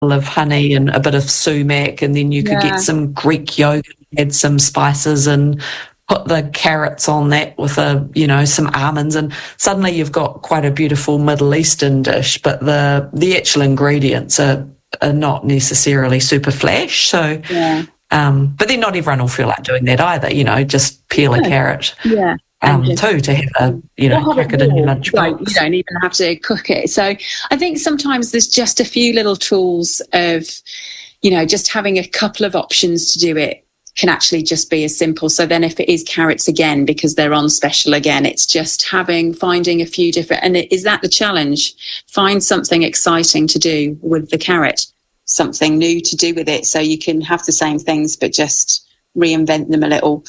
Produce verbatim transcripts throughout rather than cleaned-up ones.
of honey and a bit of sumac, and then you could Yeah. get some Greek yogurt, add some spices and put the carrots on that with a, you know, some almonds, and suddenly you've got quite a beautiful Middle Eastern dish, but the, the actual ingredients are, are not necessarily super flash. So, Yeah. um, but then not everyone will feel like doing that either, you know, just peel a No. carrot. Yeah. Um, And just- too, to have a, you know, Or have crack it it in your raw. lunch Like, box. you don't even have to cook it. So I think sometimes there's just a few little tools of, you know, just having a couple of options to do it can actually just be as simple. So then if it is carrots again, because they're on special again, it's just having, finding a few different, and it, is that the challenge? Find something exciting to do with the carrot, something new to do with it, so you can have the same things, but just reinvent them a little.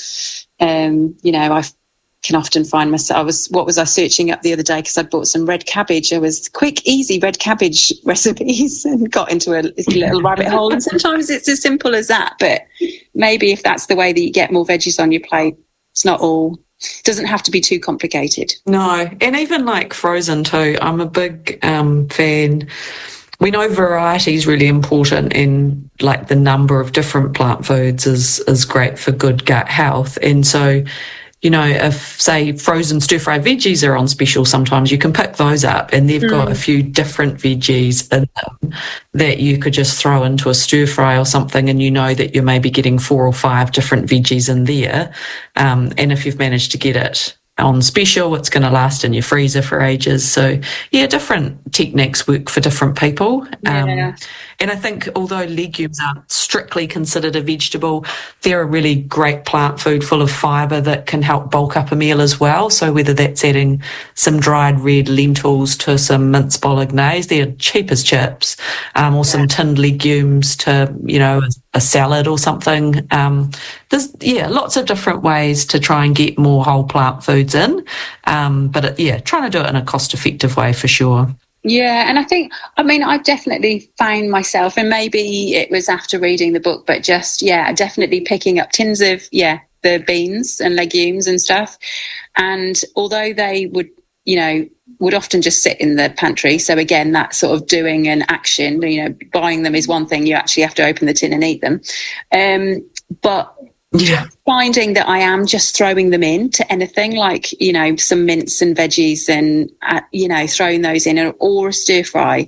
Um, you know, I can often find myself, I was, what was I searching up the other day? Because I bought some red cabbage. I was quick, easy red cabbage recipes and got into a little rabbit hole. And sometimes it's as simple as that. But maybe if that's the way that you get more veggies on your plate, it's not all, it doesn't have to be too complicated. No, and even like frozen too. I'm a big um, fan. We know variety is really important, and like the number of different plant foods is is great for good gut health. And so, you know, if say frozen stir fry veggies are on special, sometimes you can pick those up, and they've mm. got a few different veggies in them that you could just throw into a stir fry or something, and you know that you're maybe getting four or five different veggies in there. Um, and if you've managed to get it on special, it's going to last in your freezer for ages. So yeah, different techniques work for different people. Yeah. Um, and I think although legumes aren't strictly considered a vegetable, they're a really great plant food full of fibre that can help bulk up a meal as well. So whether that's adding some dried red lentils to some mince bolognese, they're cheap as chips, um, or yeah. some tinned legumes to, you know, a salad or something. Um, there's, yeah, lots of different ways to try and get more whole plant foods in. Um, but, it, yeah, trying to do it in a cost-effective way for sure. Yeah, and I think, I mean, I've definitely found myself, and maybe it was after reading the book, but just, yeah, definitely picking up tins of, yeah, the beans and legumes and stuff. And although they would, you know, would often just sit in the pantry. So again, that sort of doing an action, you know, buying them is one thing. You actually have to open the tin and eat them. Um, but yeah. finding that I am just throwing them in to anything like, you know, some mince and veggies and, uh, you know, throwing those in, or a stir fry,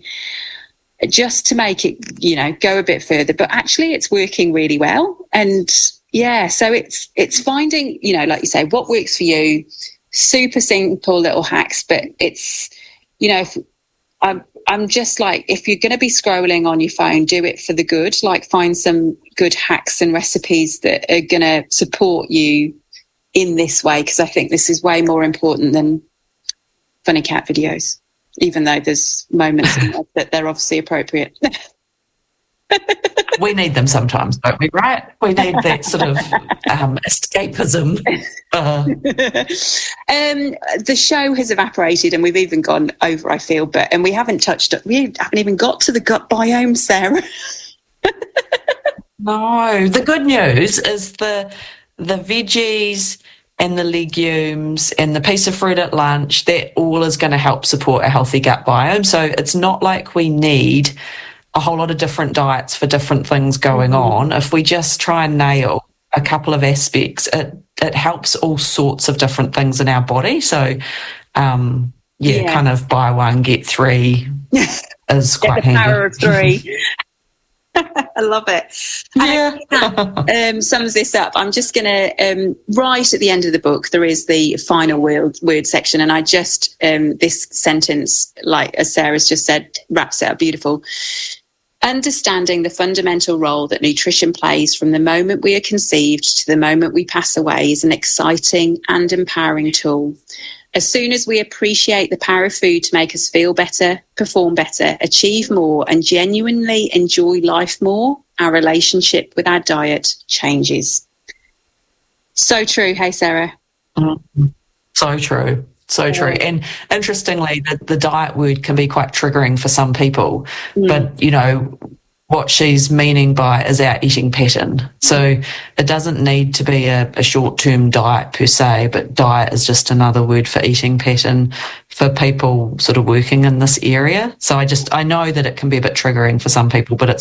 just to make it, you know, go a bit further. But actually it's working really well. And yeah, so it's, it's finding, you know, like you say, what works for you. Super simple little hacks, but it's, you know, if, I'm, I'm just like, if you're going to be scrolling on your phone, do it for the good. Like find some good hacks and recipes that are going to support you in this way, because I think this is way more important than funny cat videos, even though there's moments in life that they're obviously appropriate. We need them sometimes, don't we, right? We need that sort of um, escapism. Uh. um, the show has evaporated and we've even gone over, I feel, but and we haven't touched, we haven't even got to the gut biome, Sarah. No, the good news is the the veggies and the legumes and the piece of fruit at lunch, that all is going to help support a healthy gut biome. So it's not like we need a whole lot of different diets for different things going mm-hmm. on. If we just try and nail a couple of aspects, it it helps all sorts of different things in our body. So, um, yeah, yeah, kind of buy one, get three is quite get the handy. Power of three. I love it. Yeah. And that um, sums this up. I'm just going to, um, right at the end of the book, there is the final word, word section. And I just, um, this sentence, like as Sarah's just said, wraps it up beautiful. Understanding the fundamental role that nutrition plays from the moment we are conceived to the moment we pass away is an exciting and empowering tool. As soon as we appreciate the power of food to make us feel better, perform better, achieve more, and genuinely enjoy life more, our relationship with our diet changes. So true. Hey, Sarah. Mm-hmm. So true. So true. And interestingly, the, the diet word can be quite triggering for some people. Mm. But, you know, what she's meaning by is our eating pattern. So it doesn't need to be a, a short-term diet per se, but diet is just another word for eating pattern for people sort of working in this area. So I just, I know that it can be a bit triggering for some people, but it's